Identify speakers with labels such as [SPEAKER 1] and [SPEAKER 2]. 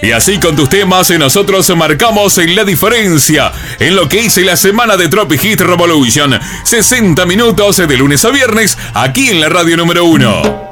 [SPEAKER 1] Y así con tus temas nosotros marcamos la diferencia en lo que hice la semana de Tropic Hit Revolution. 60 minutos de lunes a viernes aquí en la radio número 1.